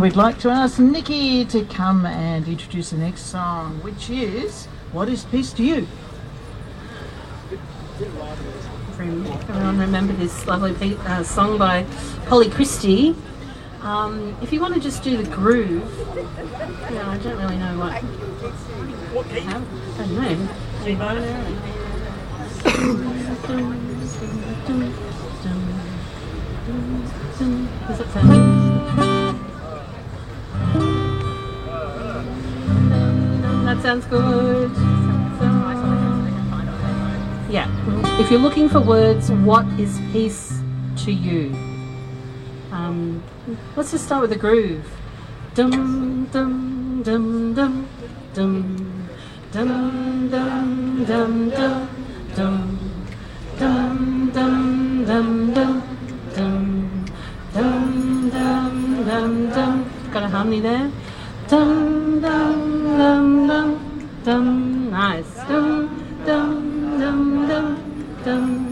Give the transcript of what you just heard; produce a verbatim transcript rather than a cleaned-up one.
we'd like to ask Nikki to come and introduce the next song, which is What is Peace to You? Everyone remember this lovely pe- uh, song by Polly Christie. Um, if you want to just do the groove, yeah, I don't really know what. What key? I don't know. G minor. Does that sound? That sounds good. Yeah. If you're looking for words, what is peace to you? Um, let's just start with the groove. Dum dum dum dum dum dum dum dum dum dum dum dum dum dum dum dum dum dum dum. Got a harmony there. Dum dum dum dum dum. Nice. Dum dum dum dum dum.